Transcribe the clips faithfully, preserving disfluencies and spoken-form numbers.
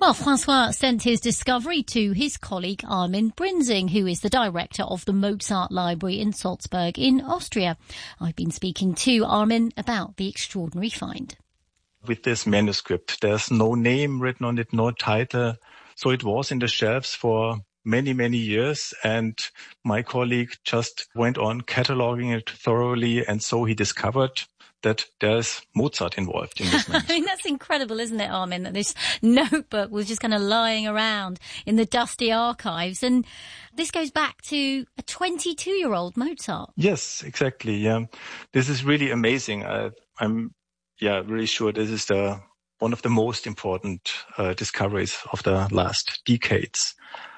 Well, Francois sent his discovery to his colleague Armin Brinzing, who is the director of the Mozart Library in Salzburg in Austria. I've been speaking to Armin about the extraordinary find. With this manuscript, there's no name written on it, no title. So it was in the shelves for many, many years. And my colleague just went on cataloging it thoroughly. And so he discovered that there's Mozart involved in this manuscript. I mean, that's incredible, isn't it, Armin, that this notebook was just kind of lying around in the dusty archives. And this goes back to a twenty-two-year-old Mozart. Yes, exactly. Yeah, this is really amazing. Uh, I'm yeah really sure this is the one of the most important uh, discoveries of the last decades.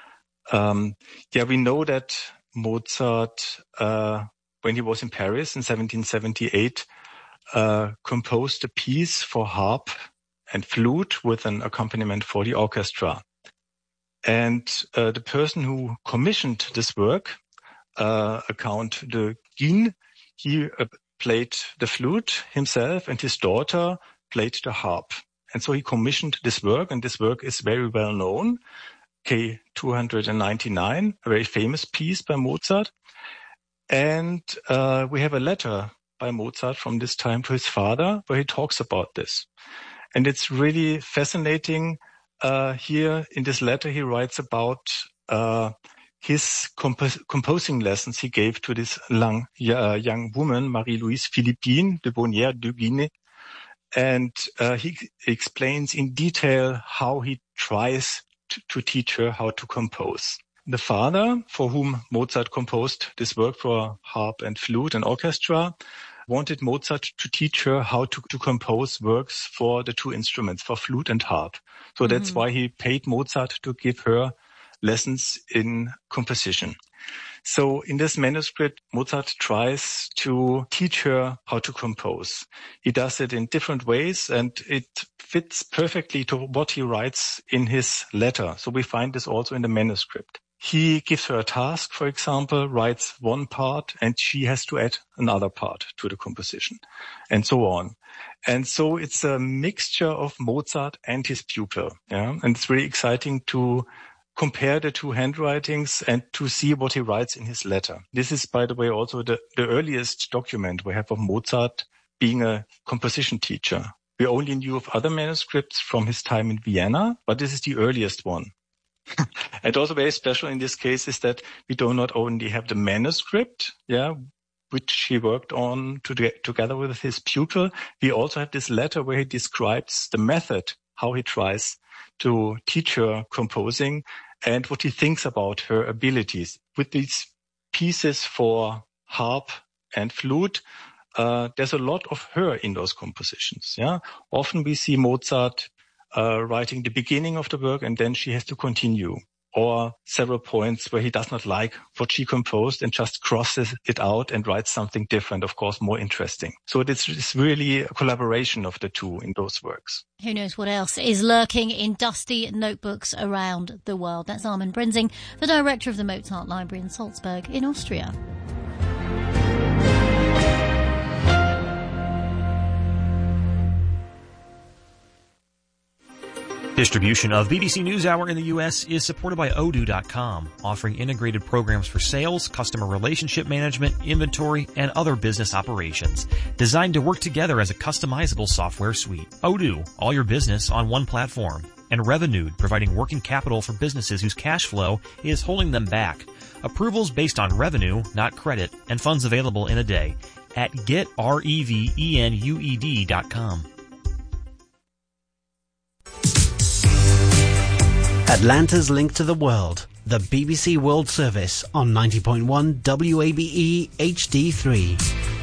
Um, yeah, we know that Mozart, uh, when he was in Paris in seventeen seventy-eight, Uh, composed a piece for harp and flute with an accompaniment for the orchestra. And uh, the person who commissioned this work, uh, Count de Guignes, he uh, played the flute himself, and his daughter played the harp. And so he commissioned this work, and this work is very well known, K two ninety-nine, a very famous piece by Mozart. And uh, we have a letter by Mozart from this time to his father, where he talks about this. And it's really fascinating. Uh, here in this letter, he writes about uh, his comp- composing lessons he gave to this long, uh, young woman, Marie-Louise Philippine de Bonnière de Guignes. And uh, he explains in detail how he tries to, to teach her how to compose. The father, for whom Mozart composed this work for harp and flute and orchestra, wanted Mozart to teach her how to, to compose works for the two instruments, for flute and harp. So that's mm-hmm. why he paid Mozart to give her lessons in composition. So in this manuscript, Mozart tries to teach her how to compose. He does it in different ways, and it fits perfectly to what he writes in his letter. So we find this also in the manuscript. He gives her a task, for example, writes one part, and she has to add another part to the composition, and so on. And so it's a mixture of Mozart and his pupil. Yeah? And it's really exciting to compare the two handwritings and to see what he writes in his letter. This is, by the way, also the, the earliest document we have of Mozart being a composition teacher. We only knew of other manuscripts from his time in Vienna, but this is the earliest one. And also very special in this case is that we do not only have the manuscript, yeah, which he worked on to de- together with his pupil. We also have this letter where he describes the method, how he tries to teach her composing and what he thinks about her abilities. With these pieces for harp and flute, uh, there's a lot of her in those compositions. Yeah, often we see Mozart Uh, writing the beginning of the work, and then she has to continue, or several points where he does not like what she composed and just crosses it out and writes something different, of course, more interesting. So it's, it's really a collaboration of the two in those works. Who knows what else is lurking in dusty notebooks around the world. That's Armin Brinzing, the director of the Mozart Library in Salzburg in Austria. Distribution of B B C NewsHour in the U S is supported by Odoo dot com, offering integrated programs for sales, customer relationship management, inventory, and other business operations. Designed to work together as a customizable software suite. Odoo, all your business on one platform. And Revenued, providing working capital for businesses whose cash flow is holding them back. Approvals based on revenue, not credit, and funds available in a day at get revenued dot com. Atlanta's link to the world, the B B C World Service on ninety point one W A B E H D three.